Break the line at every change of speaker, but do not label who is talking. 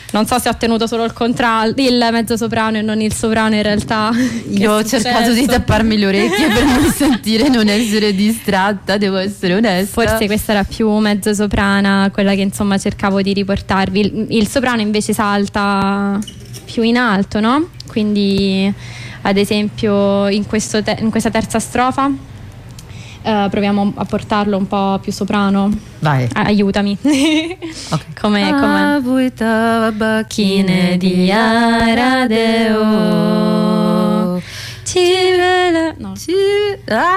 Non so se ho tenuto solo il mezzo soprano e non il soprano in realtà.
Io ho cercato di tapparmi le orecchie per non sentire, non essere distratta, devo essere onesta.
Forse questa era più mezzo soprana, quella che insomma cercavo di riportarvi. Il soprano invece salta più in alto, no? Quindi ad esempio in questa terza strofa proviamo a portarlo un po' più soprano.
Vai.
Aiutami.
Okay.
Come
Abuita bacchine di Aradeo.
Civele. No.